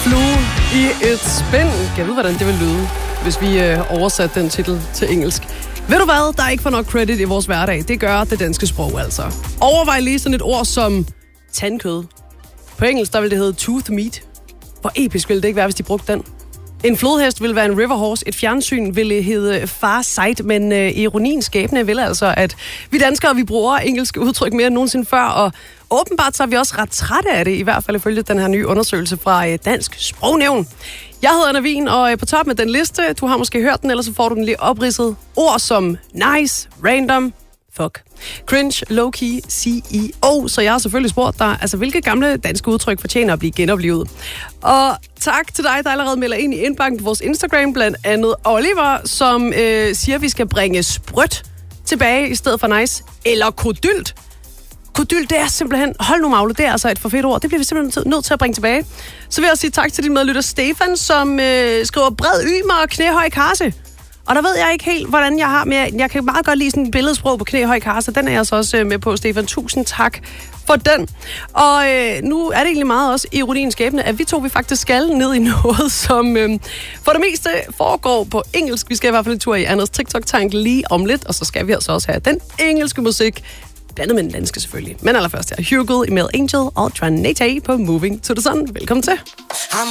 Flue i et spænd. Jeg ved, hvordan det vil lyde, hvis vi oversatte den titel til engelsk. Ved du hvad? Der er ikke for nok credit i vores hverdag. Det gør det danske sprog altså. Overvej lige sådan et ord som tandkød. På engelsk, der vil det hedde tooth meat. Hvor episk ville det ikke være, hvis de brugte den? En flodhest ville være en river horse. Et fjernsyn ville hedde far sight. Men ironien skæbne vil altså, at vi danskere, vi bruger engelske udtryk mere end nogensinde før. Og åbenbart så er vi også ret trætte af det, i hvert fald ifølge den her nye undersøgelse fra Dansk Sprognævn. Jeg hedder Anna Wien, og på toppen af den liste, du har måske hørt den, eller så får du den lige opridset. Ord som nice, random, fuck, cringe, low-key, CEO. Så jeg har selvfølgelig spurgt dig, altså hvilke gamle danske udtryk fortjener at blive genoplivet. Og tak til dig, der allerede melder ind i indbakken på vores Instagram, blandt andet Oliver, som siger, at vi skal bringe sprødt tilbage i stedet for nice, eller kodylt. Kodylt, det er simpelthen, hold nu magle, det er altså et for fedt ord. Det bliver vi simpelthen nødt til at bringe tilbage. Så vil jeg sige tak til din medlytter Stefan, som skriver bred ymer og knæhøj karse. Og der ved jeg ikke helt, hvordan jeg har med. Jeg kan meget godt lide sådan en billedsprog på knæhøj karse. Den er jeg så også med på, Stefan. Tusind tak for den. Og nu er det egentlig meget også ironiens skæbne, at vi faktisk skal ned i noget, som for det meste foregår på engelsk. Vi skal i hvert fald en tur i Anders TikTok-tank lige om lidt, og så skal vi altså også have den engelske musik. Blandet med den danske selvfølgelig. Men allerførst her, Hugo, Email Angel og Trinity på Moving to the Sun. Velkommen til.